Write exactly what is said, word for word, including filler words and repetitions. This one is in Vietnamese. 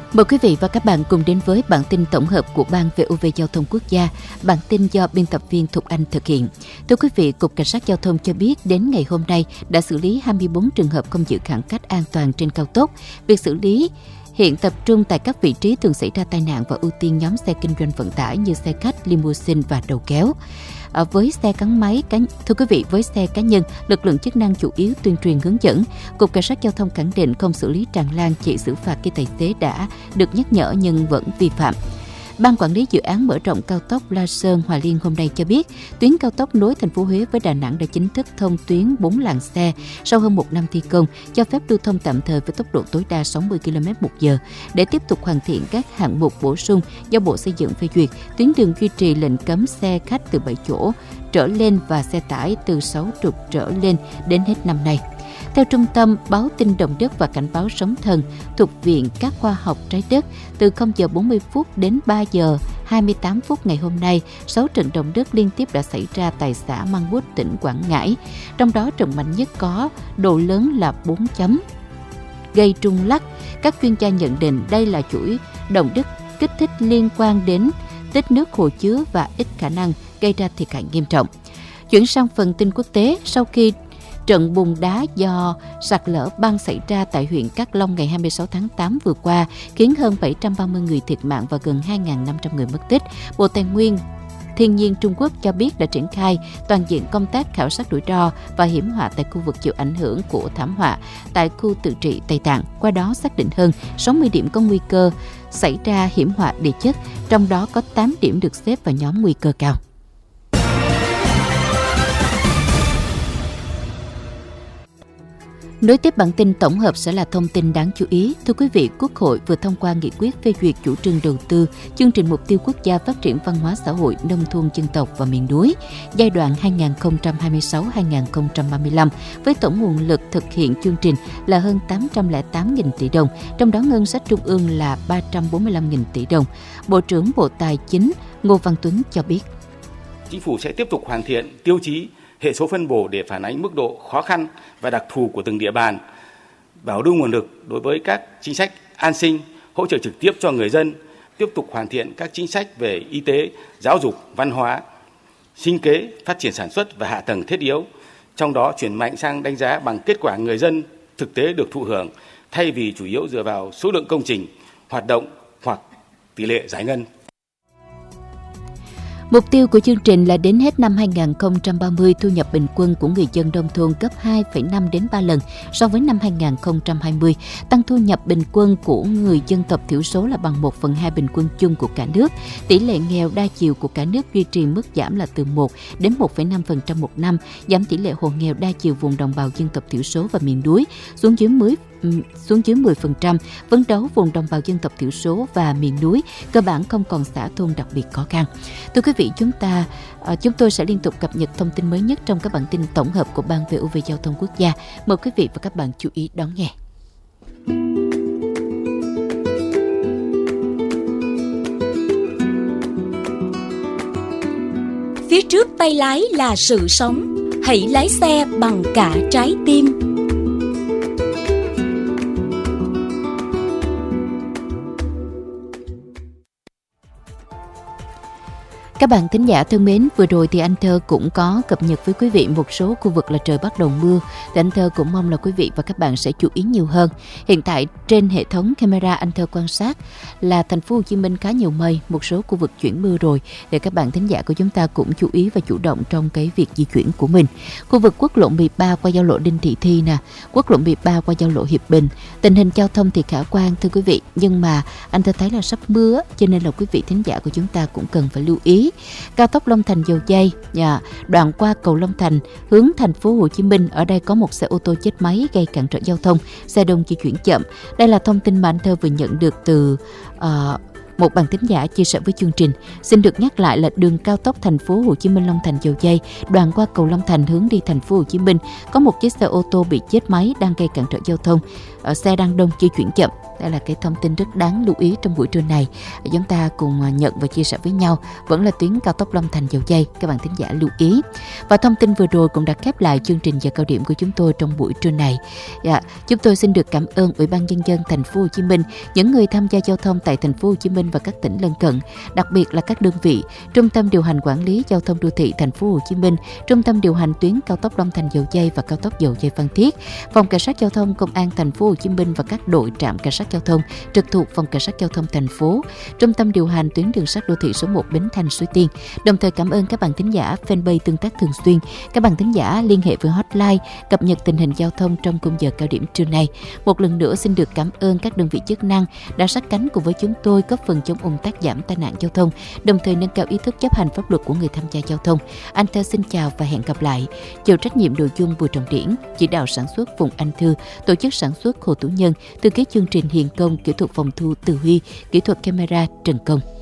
Mời quý vị và các bạn cùng đến với bản tin tổng hợp của Ban vê o vê Giao thông Quốc gia. Bản tin do biên tập viên Thục Anh thực hiện. Thưa quý vị, Cục Cảnh sát Giao thông cho biết đến ngày hôm nay đã xử lý hai mươi bốn trường hợp không giữ khoảng cách an toàn trên cao tốc. Việc xử lý hiện tập trung tại các vị trí thường xảy ra tai nạn và ưu tiên nhóm xe kinh doanh vận tải như xe khách, limousine và đầu kéo. À, với xe gắn máy cá thưa quý vị với xe cá nhân, lực lượng chức năng chủ yếu tuyên truyền hướng dẫn. Cục Cảnh sát Giao thông khẳng định không xử lý tràn lan, chỉ xử phạt khi tài xế đã được nhắc nhở nhưng vẫn vi phạm. Ban quản lý dự án mở rộng cao tốc La Sơn - Hòa Liên hôm nay cho biết, tuyến cao tốc nối thành phố Huế với Đà Nẵng đã chính thức thông tuyến bốn làn xe sau hơn một năm thi công, cho phép lưu thông tạm thời với tốc độ tối đa sáu mươi ki lô mét một giờ. Để tiếp tục hoàn thiện các hạng mục bổ sung do Bộ Xây dựng phê duyệt, tuyến đường duy trì lệnh cấm xe khách từ bảy chỗ trở lên và xe tải từ sáu trục trở lên đến hết năm nay. Theo Trung tâm Báo tin Động đất và Cảnh báo sóng thần thuộc Viện các khoa học Trái đất, từ không giờ bốn mươi phút đến ba giờ hai mươi tám phút ngày hôm nay, sáu trận động đất liên tiếp đã xảy ra tại xã Măng Bút, tỉnh Quảng Ngãi. Trong đó trận mạnh nhất có độ lớn là bốn chấm, gây rung lắc. Các chuyên gia nhận định đây là chuỗi động đất kích thích liên quan đến tích nước hồ chứa và ít khả năng gây ra thiệt hại nghiêm trọng. Chuyển sang phần tin quốc tế, sau khi trận bùn đá do sạt lở băng xảy ra tại huyện Cát Long ngày hai mươi sáu tháng tám vừa qua khiến hơn bảy trăm ba mươi người thiệt mạng và gần hai nghìn năm trăm người mất tích. Bộ Tài nguyên Thiên nhiên Trung Quốc cho biết đã triển khai toàn diện công tác khảo sát rủi ro và hiểm họa tại khu vực chịu ảnh hưởng của thảm họa tại khu tự trị Tây Tạng. Qua đó xác định hơn sáu mươi điểm có nguy cơ xảy ra hiểm họa địa chất, trong đó có tám điểm được xếp vào nhóm nguy cơ cao. Nối tiếp bản tin tổng hợp sẽ là thông tin đáng chú ý. Thưa quý vị, Quốc hội vừa thông qua nghị quyết phê duyệt chủ trương đầu tư chương trình mục tiêu quốc gia phát triển văn hóa xã hội nông thôn dân tộc và miền núi giai đoạn hai nghìn không trăm hai mươi sáu đến hai nghìn không trăm ba mươi lăm với tổng nguồn lực thực hiện chương trình là hơn tám trăm lẻ tám nghìn tỷ đồng, trong đó ngân sách trung ương là ba trăm bốn mươi lăm nghìn tỷ đồng. Bộ trưởng Bộ Tài chính Ngô Văn Tuấn cho biết. Chính phủ sẽ tiếp tục hoàn thiện tiêu chí hệ số phân bổ để phản ánh mức độ khó khăn và đặc thù của từng địa bàn, bảo lưu nguồn lực đối với các chính sách an sinh, hỗ trợ trực tiếp cho người dân, tiếp tục hoàn thiện các chính sách về y tế, giáo dục, văn hóa, sinh kế, phát triển sản xuất và hạ tầng thiết yếu, trong đó chuyển mạnh sang đánh giá bằng kết quả người dân thực tế được thụ hưởng, thay vì chủ yếu dựa vào số lượng công trình, hoạt động hoặc tỷ lệ giải ngân. Mục tiêu của chương trình là đến hết năm hai nghìn không trăm ba mươi, thu nhập bình quân của người dân nông thôn gấp hai phẩy năm đến ba lần so với năm hai nghìn không trăm hai mươi. Tăng thu nhập bình quân của người dân tộc thiểu số là bằng một phần hai bình quân chung của cả nước. Tỷ lệ nghèo đa chiều của cả nước duy trì mức giảm là từ một đến một phẩy năm phần trăm một năm, giảm tỷ lệ hộ nghèo đa chiều vùng đồng bào dân tộc thiểu số và miền núi xuống dưới mười xuống dưới mười phần trăm, phấn đấu vùng đồng bào dân tộc thiểu số và miền núi cơ bản không còn xã thôn đặc biệt khó khăn. Thưa quý vị, chúng ta chúng tôi sẽ liên tục cập nhật thông tin mới nhất trong các bản tin tổng hợp của Ban vê o vê Giao thông Quốc gia. Mời quý vị và các bạn chú ý đón nghe. Phía trước tay lái là sự sống, hãy lái xe bằng cả trái tim. Các bạn thính giả thân mến, vừa rồi thì anh Thơ cũng có cập nhật với quý vị một số khu vực là trời bắt đầu mưa. Thì anh Thơ cũng mong là quý vị và các bạn sẽ chú ý nhiều hơn. Hiện tại trên hệ thống camera anh Thơ quan sát là thành phố Hồ Chí Minh khá nhiều mây, một số khu vực chuyển mưa rồi. Để các bạn thính giả của chúng ta cũng chú ý và chủ động trong cái việc di chuyển của mình. Khu vực quốc lộ mười ba qua giao lộ Đinh Thị Thi nè, quốc lộ mười ba qua giao lộ Hiệp Bình. Tình hình giao thông thì khả quan thưa quý vị, nhưng mà anh Thơ thấy là sắp mưa cho nên là quý vị thính giả của chúng ta cũng cần phải lưu ý. Cao tốc Long Thành Dầu Giây, yeah, đoạn qua cầu Long Thành hướng thành phố Hồ Chí Minh, ở đây có một xe ô tô chết máy gây cản trở giao thông, xe đông di chuyển chậm. Đây là thông tin mà anh Thơ vừa nhận được từ uh, một bạn thính giả chia sẻ với chương trình. Xin được nhắc lại là đường cao tốc thành phố Hồ Chí Minh Long Thành Dầu Giây, đoạn qua cầu Long Thành hướng đi thành phố Hồ Chí Minh có một chiếc xe ô tô bị chết máy đang gây cản trở giao thông, ở xe đang đông di chuyển chậm. Đây là cái thông tin rất đáng lưu ý trong buổi trưa này. Chúng ta cùng nhận và chia sẻ với nhau. Vẫn là tuyến cao tốc Long Thành Dầu Giây, các bạn thính giả lưu ý. Và thông tin vừa rồi cũng đã khép lại chương trình giờ cao điểm của chúng tôi trong buổi trưa này. Dạ, chúng tôi xin được cảm ơn Ủy ban Nhân dân Thành phố Hồ Chí Minh, những người tham gia giao thông tại Thành phố Hồ Chí Minh và các tỉnh lân cận, đặc biệt là các đơn vị Trung tâm điều hành quản lý giao thông đô thị Thành phố Hồ Chí Minh, Trung tâm điều hành tuyến cao tốc Long Thành Dầu Giây và cao tốc Dầu Giây Phan Thiết, Phòng Cảnh sát Giao thông Công an Thành phố Hồ Chí Minh và các đội trạm cảnh sát giao thông trực thuộc Phòng Cảnh sát Giao thông thành phố, Trung tâm điều hành tuyến đường sắt đô thị số một Bến Thành Suối Tiên. Đồng thời cảm ơn các bạn thính giả fanpage tương tác thường xuyên, các bạn thính giả liên hệ với hotline cập nhật tình hình giao thông trong khung giờ cao điểm trưa nay. Một lần nữa xin được cảm ơn các đơn vị chức năng đã sát cánh cùng với chúng tôi góp phần chống ùn tắc, giảm tai nạn giao thông, đồng thời nâng cao ý thức chấp hành pháp luật của người tham gia giao thông. Anh Thơ xin chào và hẹn gặp lại. Chịu trách nhiệm nội dung Bùi Trọng Điển, chỉ đạo sản xuất Phùng Anh Thư, tổ chức sản xuất Hồ Tú Nhân, thư ký chương trình Hiền Công, kỹ thuật phòng thu Từ Huy, kỹ thuật camera Trần Công.